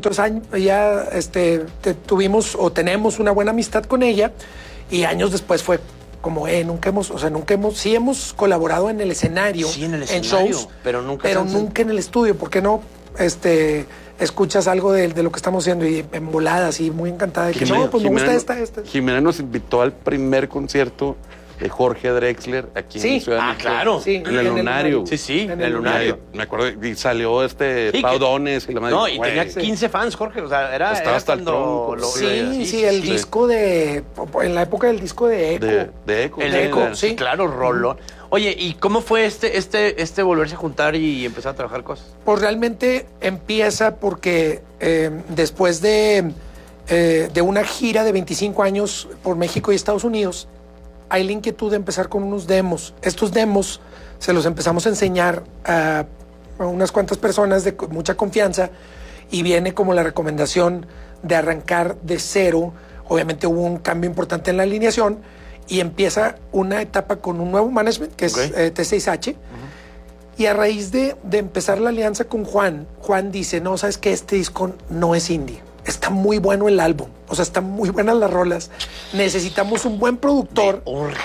nosotros ya tuvimos o tenemos una buena amistad con ella, y años después fue como, sí hemos colaborado en el escenario, en shows, pero nunca en el estudio. ¿Por qué no escuchas algo de lo que estamos haciendo? Y en volada, así, muy encantada de que me gusta esta. Jimena nos invitó al primer concierto de Jorge Drexler aquí en Ciudad de México. Claro. Sí, en el Lunario. En el Lunario. Me acuerdo, y salió Pau Dones. Y tenía 15 fans, Jorge. O sea, era hasta el tronco. El disco en la época del disco de Eco. De Eco. El Eco, sí. Claro, rollo. Oye, ¿y cómo fue este volverse a juntar y empezar a trabajar cosas? Pues realmente empieza porque después de una gira de 25 años por México y Estados Unidos, hay la inquietud de empezar con unos demos. Estos demos se los empezamos a enseñar a unas cuantas personas de mucha confianza, y viene como la recomendación de arrancar de cero. Obviamente hubo un cambio importante en la alineación y empieza una etapa con un nuevo management que es T6H. Y a raíz de empezar la alianza con Juan dice, no, ¿sabes qué? Este disco no es indie. Está muy bueno el álbum, o sea, están muy buenas las rolas. Necesitamos un buen productor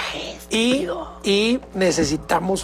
y necesitamos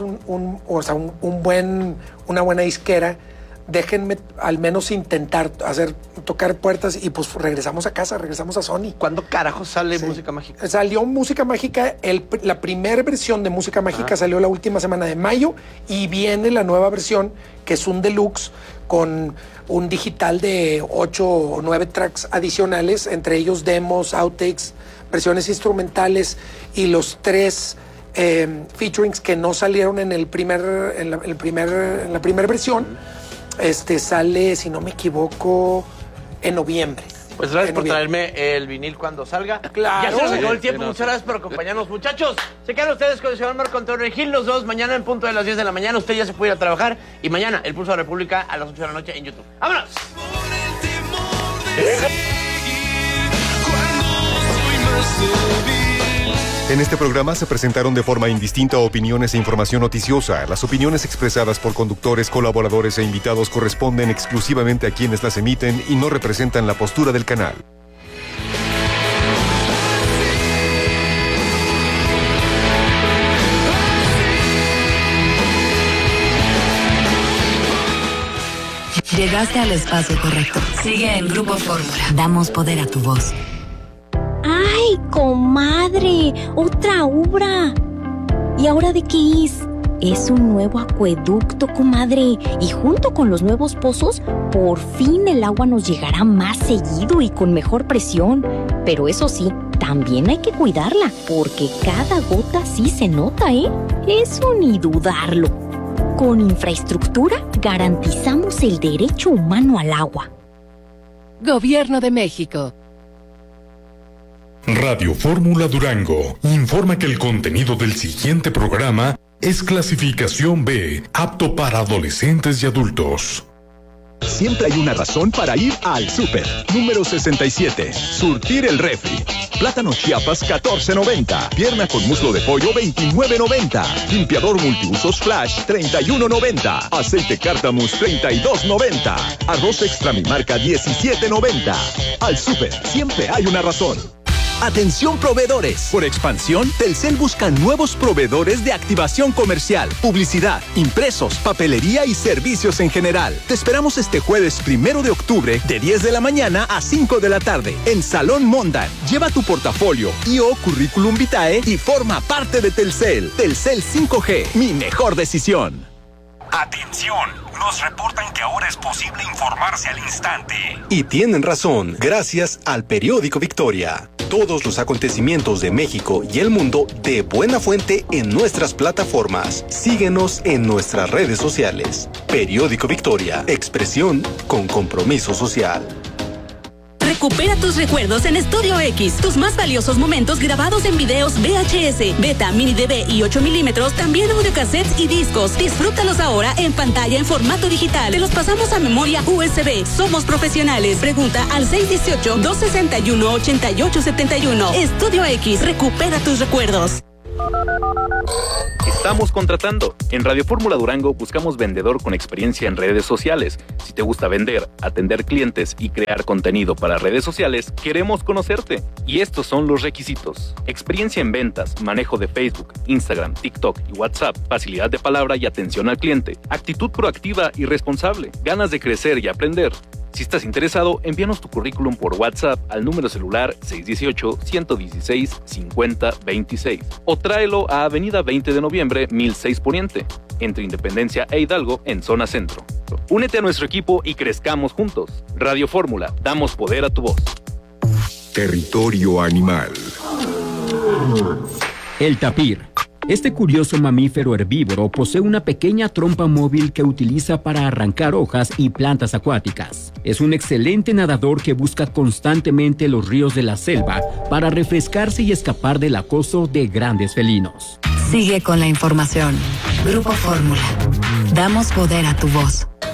una buena disquera. Déjenme al menos intentar tocar puertas, y pues regresamos a casa, regresamos a Sony. ¿Cuándo carajo sale Música Mágica? Salió Música Mágica, la primera versión de Música Mágica salió la última semana de mayo, y viene la nueva versión, que es un deluxe con un digital de 8 o 9 tracks adicionales, entre ellos demos, outtakes, versiones instrumentales, y los 3 featurings que no salieron en la primera versión. Sale, si no me equivoco, en noviembre. Pues gracias por traerme el vinil cuando salga. Claro. Ya se nos acabó el tiempo. Muchas gracias por acompañarnos, muchachos. Se quedan ustedes con el señor Marco Antonio Gil. Los dos mañana en punto de las 10 de la mañana. Usted ya se puede ir a trabajar. Y mañana el Pulso de la República a las 8 de la noche en YouTube. ¡Vámonos! En este programa se presentaron de forma indistinta opiniones e información noticiosa. Las opiniones expresadas por conductores, colaboradores e invitados corresponden exclusivamente a quienes las emiten y no representan la postura del canal. Llegaste al espacio correcto. Sigue en Grupo Fórmula. Damos poder a tu voz. ¡Ay, comadre! ¡Otra obra! ¿Y ahora de qué es? Es un nuevo acueducto, comadre. Y junto con los nuevos pozos, por fin el agua nos llegará más seguido y con mejor presión. Pero eso sí, también hay que cuidarla, porque cada gota sí se nota, ¿eh? Eso ni dudarlo. Con infraestructura garantizamos el derecho humano al agua. Gobierno de México. Radio Fórmula Durango informa que el contenido del siguiente programa es clasificación B, apto para adolescentes y adultos. Siempre hay una razón para ir al súper. Número 67. Surtir el refri. Plátano Chiapas, $14.90. Pierna con muslo de pollo, $29.90. Limpiador multiusos Flash, $31.90. Aceite Cártamus, $32.90. Arroz extra mi marca, $17.90. Al súper, siempre hay una razón. Atención proveedores. Por expansión, Telcel busca nuevos proveedores de activación comercial, publicidad, impresos, papelería y servicios en general. Te esperamos este jueves 1 de octubre de 10 de la mañana a 5 de la tarde en Salón Mondan. Lleva tu portafolio y/o currículum vitae y forma parte de Telcel. Telcel 5G, mi mejor decisión. Atención, nos reportan que ahora es posible informarse al instante. Y tienen razón, gracias al periódico Victoria. Todos los acontecimientos de México y el mundo de buena fuente en nuestras plataformas. Síguenos en nuestras redes sociales. Periódico Victoria, expresión con compromiso social. Recupera tus recuerdos en Estudio X. Tus más valiosos momentos grabados en videos VHS, Beta, Mini DV y 8 milímetros, también audiocassettes y discos. Disfrútalos ahora en pantalla en formato digital. Te los pasamos a memoria USB. Somos profesionales. Pregunta al 618-261-8871. Estudio X. Recupera tus recuerdos. Estamos contratando. En Radio Fórmula Durango buscamos vendedor con experiencia en redes sociales. Si te gusta vender, atender clientes y crear contenido para redes sociales, queremos conocerte. Y estos son los requisitos: experiencia en ventas, manejo de Facebook, Instagram, TikTok y WhatsApp, facilidad de palabra y atención al cliente, actitud proactiva y responsable, ganas de crecer y aprender. Si estás interesado, envíanos tu currículum por WhatsApp al número celular 618-116-5026 o tráelo a Avenida 20 de Noviembre, 1006 Poniente, entre Independencia e Hidalgo, en zona centro. Únete a nuestro equipo y crezcamos juntos. Radio Fórmula, damos poder a tu voz. Territorio animal. El tapir. Este curioso mamífero herbívoro posee una pequeña trompa móvil que utiliza para arrancar hojas y plantas acuáticas. Es un excelente nadador que busca constantemente los ríos de la selva para refrescarse y escapar del acoso de grandes felinos. Sigue con la información. Grupo Fórmula. Damos poder a tu voz.